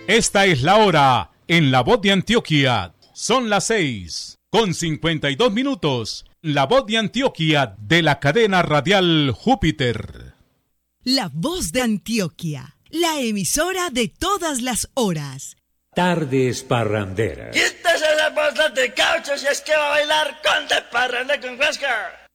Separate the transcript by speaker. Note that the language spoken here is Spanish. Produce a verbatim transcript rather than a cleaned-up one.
Speaker 1: Esta es la hora en La Voz de Antioquia. Son las seis con cincuenta y dos minutos. La Voz de Antioquia de la cadena radial Júpiter.
Speaker 2: La Voz de Antioquia, la emisora de todas las horas.
Speaker 3: Tardes parranderas.
Speaker 4: Quítese esa bolsa de caucho si es que va a bailar con de parranda con Huáscar.